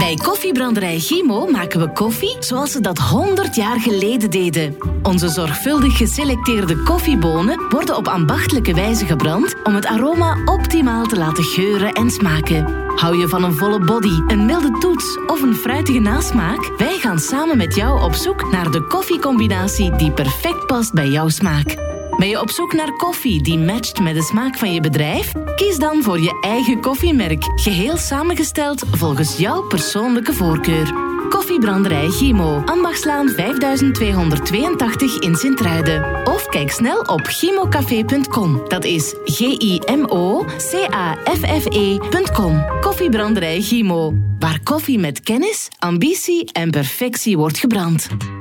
Bij Koffiebranderij Gimo maken we koffie zoals ze dat 100 jaar geleden deden. Onze zorgvuldig geselecteerde koffiebonen worden op ambachtelijke wijze gebrand om het aroma optimaal te laten geuren en smaken. Hou je van een volle body, een milde toets of een fruitige nasmaak? Wij gaan samen met jou op zoek naar de koffiecombinatie die perfect past bij jouw smaak. Ben je op zoek naar koffie die matcht met de smaak van je bedrijf? Kies dan voor je eigen koffiemerk, geheel samengesteld volgens jouw persoonlijke voorkeur. Koffiebranderij Gimo, Ambachtslaan 5282 in Sint-Truiden. Of kijk snel op gimocafé.com. Dat is GIMOCAFFE.com. Koffiebranderij Gimo, waar koffie met kennis, ambitie en perfectie wordt gebrand.